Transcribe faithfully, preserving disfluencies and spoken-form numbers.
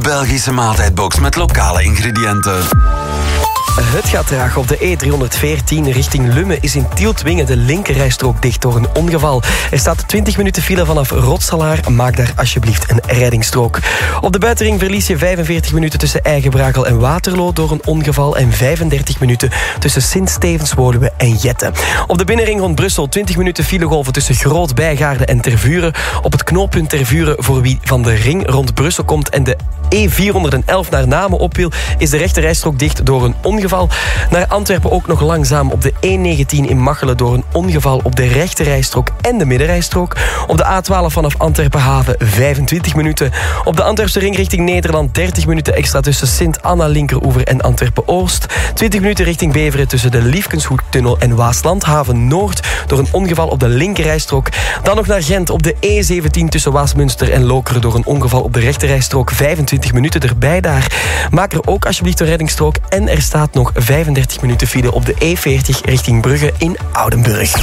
Belgische maaltijdbox met lokale ingrediënten. Het gaat traag. Op de E driehonderdveertien richting Lummen is in Tieltwingen de linkerrijstrook dicht door een ongeval. Er staat twintig minuten file vanaf Rotselaar. Maak daar alsjeblieft een reddingsstrook. Op de buitenring verlies je vijfenveertig minuten tussen Eigenbrakel en Waterloo door een ongeval en vijfendertig minuten tussen Sint-Stevens, Woluwe en Jette. Op de binnenring rond Brussel twintig minuten filegolven tussen Groot-Bijgaarden en Tervuren. Op het knooppunt Tervuren voor wie van de ring rond Brussel komt en de E vierhonderdelf naar Namen op wil, is de rechterrijstrook dicht door een ongeval. Naar Antwerpen ook nog langzaam op de E negentien in Machelen door een ongeval op de rechterrijstrook en de middenrijstrook. Op de A twaalf vanaf Antwerpen Haven vijfentwintig minuten. Op de Antwerpse ring richting Nederland dertig minuten extra tussen Sint-Anna Linkeroever en Antwerpen Oost. twintig minuten richting Beveren tussen de Liefkenshoektunnel en Waaslandhaven Noord door een ongeval op de linkerrijstrook. Dan nog naar Gent op de E zeventien tussen Waasmunster en Lokeren door een ongeval op de rechterrijstrook. vijfentwintig minuten erbij daar. Maak er ook alsjeblieft een reddingsstrook en er staat nog vijfendertig minuten file op de E veertig richting Brugge in Oudenburg.